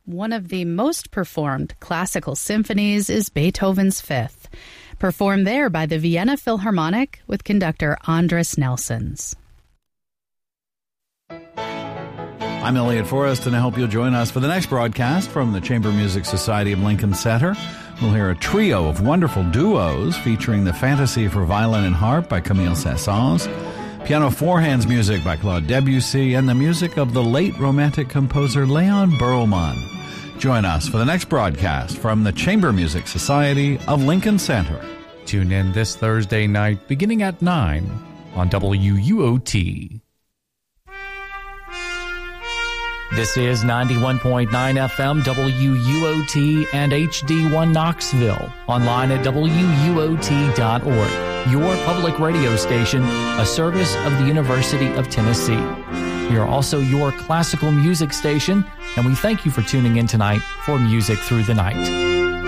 One of the most performed classical symphonies is Beethoven's Fifth, performed there by the Vienna Philharmonic with conductor Andras Nelsons. I'm Elliot Forrest, and I hope you'll join us for the next broadcast from the Chamber Music Society of Lincoln Center. We'll hear a trio of wonderful duos featuring the Fantasy for Violin and Harp by Camille Saint-Saëns, piano four-hands music by Claude Debussy, and the music of the late Romantic composer Leon Berlman. Join us for the next broadcast from the Chamber Music Society of Lincoln Center. Tune in this Thursday night beginning at 9 on WUOT. This is 91.9 FM WUOT and HD1 Knoxville. Online at WUOT.org. Your public radio station, a service of the University of Tennessee. We are also your classical music station, and we thank you for tuning in tonight for Music Through the Night.